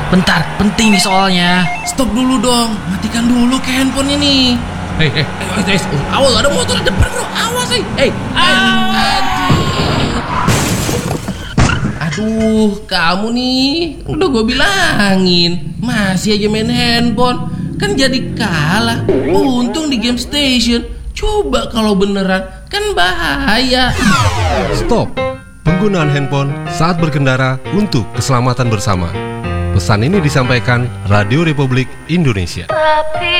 bentar, penting nih soalnya. Stop dulu dong, matikan dulu ke handphone ini. Awas, ada motor di depan bro, awas. Aduh, kamu nih, udah gue bilangin, masih aja main handphone, kan jadi kalah. Untung di game station, coba kalau beneran, kan bahaya. Stop penggunaan handphone saat berkendara untuk keselamatan bersama. Pesan ini disampaikan Radio Republik Indonesia.